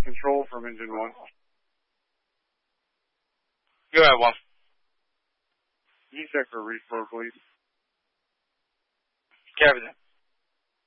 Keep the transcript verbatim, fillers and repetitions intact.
control from engine one. Go ahead, one. You check for reflow, please. Copy that.